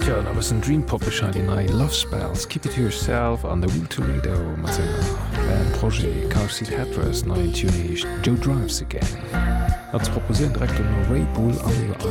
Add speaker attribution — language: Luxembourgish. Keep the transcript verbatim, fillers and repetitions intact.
Speaker 1: Ja, da was ein Dreampop bescheiden nei Love Spells, Keep It To Yourself an der Will Toledo mat Projekt Car Seat Headrest neuen Tunig Joe Drives Again. Als proposieren direkt no Ray Bull an